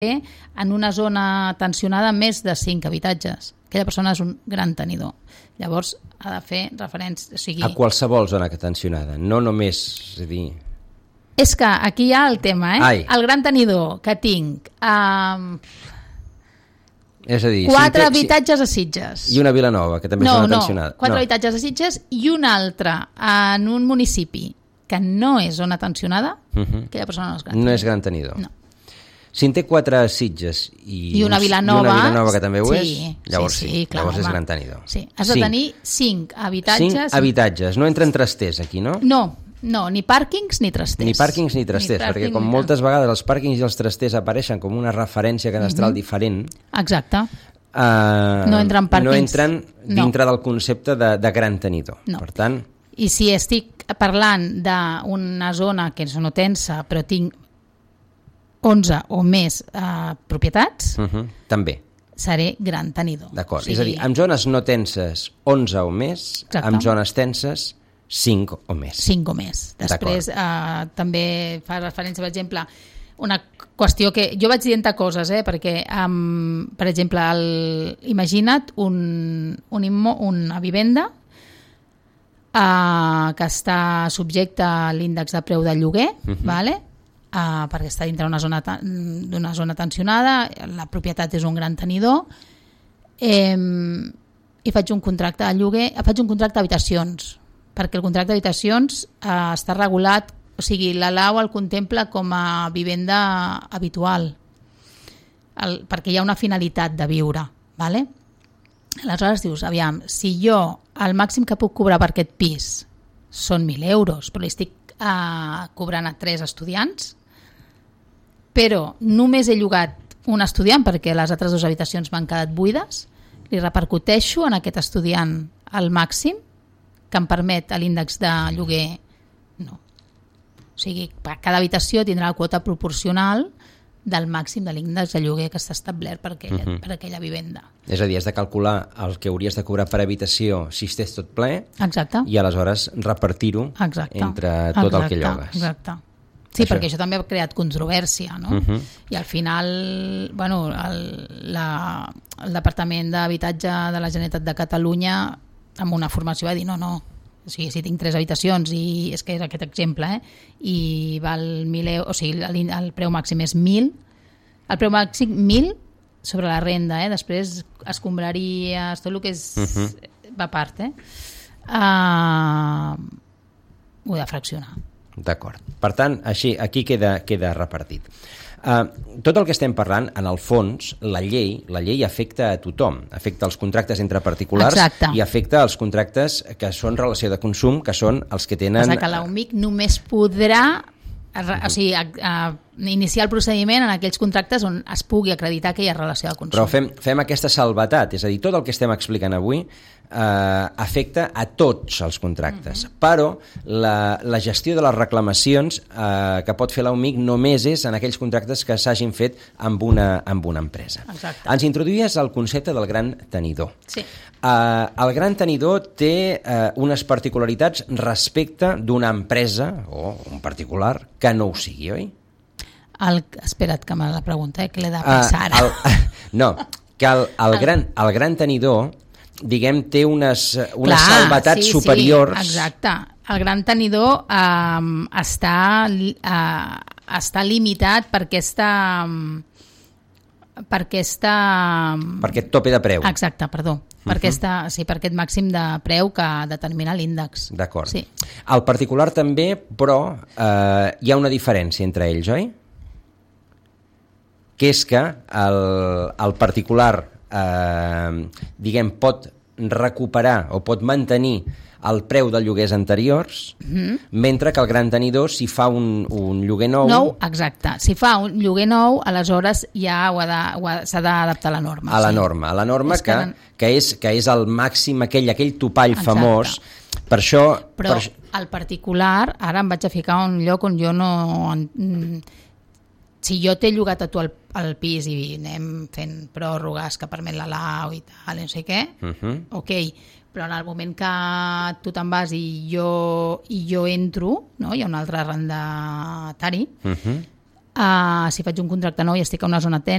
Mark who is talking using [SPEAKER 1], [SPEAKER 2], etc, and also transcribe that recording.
[SPEAKER 1] en una zona tensionada més de 5 habitatges. Aquella persona és un gran tenidor. Llavors ha de fer referència... O sigui,
[SPEAKER 2] a qualsevol zona tensionada, no només... És a dir...
[SPEAKER 1] És que aquí hi ha el tema,
[SPEAKER 2] Ai.
[SPEAKER 1] El gran tenidor que tinc...
[SPEAKER 2] És a dir...
[SPEAKER 1] 4 habitatges a Sitges.
[SPEAKER 2] I una Vilanova, que també és zona tensionada.
[SPEAKER 1] 4 habitatges a Sitges i un altre en un municipi que no és zona tensionada, aquella persona no és gran tenidor.
[SPEAKER 2] No és gran tenidor.
[SPEAKER 1] No.
[SPEAKER 2] Si en té 4 Sitges i
[SPEAKER 1] una Vilanova
[SPEAKER 2] que també ho és, llavors
[SPEAKER 1] clar,
[SPEAKER 2] llavors és gran tenidor.
[SPEAKER 1] Sí. Has de tenir 5 habitatges.
[SPEAKER 2] 5 habitatges, no entren trasters aquí, no?
[SPEAKER 1] No, ni pàrquings ni trasters.
[SPEAKER 2] Ni pàrquings ni trasters, perquè com moltes vegades els pàrquings i els trasters apareixen com una referència cadastral diferent.
[SPEAKER 1] Exacte. No entren pàrquings.
[SPEAKER 2] No entren dintre del concepte de gran tenidor.
[SPEAKER 1] No.
[SPEAKER 2] Per tant...
[SPEAKER 1] I si estic parlant d'una zona que no tensa, però tinc 11 o més propietats,
[SPEAKER 2] també
[SPEAKER 1] seré gran tenidor.
[SPEAKER 2] D'acord, és a dir, en zones no tenses 11 o més, en zones tenses 5 o més.
[SPEAKER 1] 5 o més. Després també fa referència, per exemple, una qüestió que jo vaig dient coses, perquè, per exemple, imagina't una vivenda que està subjecte a l'índex de preu del lloguer, vale? Perquè està dintre d'una zona tensionada, la propietat és un gran tenidor, i faig un contracte de lloguer, faig un contracte d'habitacions, perquè el contracte d'habitacions està regulat, o sigui, la LAU el contempla com a vivenda habitual, perquè hi ha una finalitat de viure, vale? Aleshores dius, aviam, si jo el màxim que puc cobrar per aquest pis són 1.000 euros, però li estic cobrant a 3 estudiants, però només he llogat un estudiant perquè les altres 2 habitacions m'han quedat buides, li repercuteixo en aquest estudiant al màxim que em permet l'índex de lloguer? No. O sigui, cada habitació tindrà la quota proporcional del màxim de l'índex de lloguer que està establert per aquella vivenda.
[SPEAKER 2] És a dir, has de calcular el que hauries de cobrar per habitació si estàs tot ple.
[SPEAKER 1] Exacte.
[SPEAKER 2] I aleshores repartir-ho entre tot el que llogues.
[SPEAKER 1] Exacte. Sí, perquè això també ha creat controvèrsia, no? I al final, bueno, el Departament d'Habitatge de la Generalitat de Catalunya, amb una formació, va dir no. O sigui, si tinc 3 habitacions, i és que és aquest exemple, i val 1.000 euros, o sigui, el preu màxim és 1.000, el preu màxim 1.000 sobre la renda, després escombraries, tot el que és va a part, ho he de fraccionar.
[SPEAKER 2] D'acord. Per tant, així, aquí queda repartit. Tot el que estem parlant, en el fons, la llei afecta a tothom. Afecta els contractes entre particulars.
[SPEAKER 1] Exacte.
[SPEAKER 2] I afecta els contractes que són relació de consum, que són els que tenen...
[SPEAKER 1] Passa que l'UMIC només podrà iniciar el procediment en aquells contractes on es pugui acreditar que hi ha relació de consum.
[SPEAKER 2] Però fem aquesta salvetat, és a dir, tot el que estem explicant avui afecta a tots els contractes, però la gestió de les reclamacions que pot fer l'UMIC només és en aquells contractes que s'hagin fet amb una empresa.
[SPEAKER 1] Exacte.
[SPEAKER 2] Ens introduïes el concepte del gran tenidor.
[SPEAKER 1] Sí.
[SPEAKER 2] El gran tenidor té unes particularitats respecte d'una empresa o un particular que no ho sigui, oi?
[SPEAKER 1] Espera't que me la pregunta, que l'he de pensar ara.
[SPEAKER 2] No, que el gran tenidor, diguem, té unes salvetats superiors.
[SPEAKER 1] Sí, exacte. El gran tenidor està limitat per
[SPEAKER 2] aquest tope de preu.
[SPEAKER 1] Exacte, perdó. Per aquest màxim de preu que determina l'índex.
[SPEAKER 2] D'acord.
[SPEAKER 1] Sí.
[SPEAKER 2] El particular també, però hi ha una diferència entre ells, oi? Que és que el particular diguem, pot recuperar o pot mantenir el preu de lloguers anteriors, mentre que el gran tenidor, si fa un lloguer nou...
[SPEAKER 1] Exacte. Si fa un lloguer nou, aleshores ja s'ha d'adaptar a la norma.
[SPEAKER 2] A la norma que és el màxim, aquell topall famós. Per això...
[SPEAKER 1] Però el particular, ara em vaig a ficar un lloc on jo no... Si jo t'he llogat a tu el pis i anem fent pròrrogues que permet la LAU i tal, no sé què, ok, però en el moment que tu te'n vas i jo entro, no? Hi ha un altre arrendatari, Si faig un contracte nou i estic a una zona